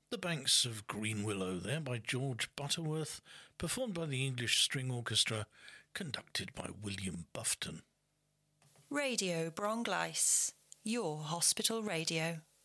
The Banks of Green Willow there by George Butterworth, performed by the English String Orchestra, conducted by William Bufton. Radio Brongleis, your hospital radio.